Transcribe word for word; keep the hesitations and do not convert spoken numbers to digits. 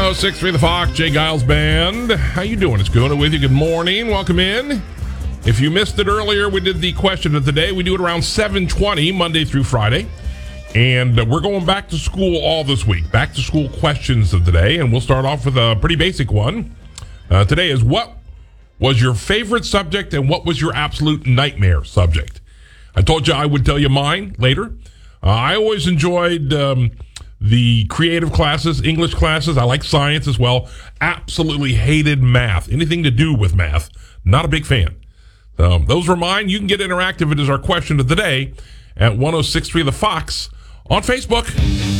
oh six point three The Fox, Jay Giles Band. How you doing? It's going with you. Good morning. Welcome in. If you missed it earlier, we did the question of the day. We do it around seven twenty, Monday through Friday. And uh, we're going back to school all this week. Back to school questions of the day. And we'll start off with a pretty basic one. Uh, today is, what was your favorite subject and what was your absolute nightmare subject? I told you I would tell you mine later. Uh, I always enjoyed um, the creative classes, English classes. I like science as well. Absolutely hated math. Anything to do with math. Not a big fan. Um, those were mine. You can get interactive. It is our question of the day at ten sixty-three The Fox on Facebook.